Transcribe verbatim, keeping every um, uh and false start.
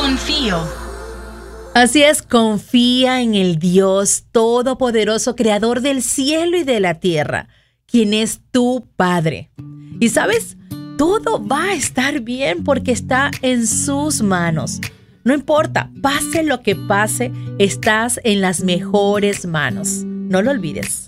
confío. Así es, confía en el Dios Todopoderoso, Creador del cielo y de la tierra, quien es tu Padre. Y ¿sabes? Todo va a estar bien porque está en sus manos. No importa, pase lo que pase, estás en las mejores manos. No lo olvides.